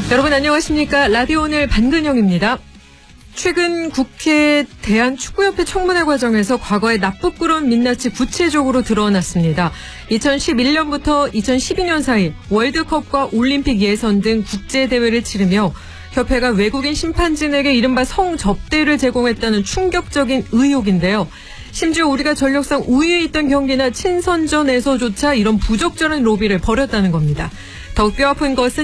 여러분 안녕하십니까. 라디오 오늘 반근영입니다. 최근 국회 대한축구협회 청문회 과정에서 과거의 나쁘끄러운 민낯이 구체적으로 드러났습니다. 2011년부터 2012년 사이 월드컵과 올림픽 예선 등 국제대회를 치르며 협회가 외국인 심판진에게 이른바 성접대를 제공했다는 충격적인 의혹인데요. 심지어 우리가 전력상 우위에 있던 경기나 친선전에서조차 이런 부적절한 로비를 벌였다는 겁니다. 더욱 뼈아픈 것은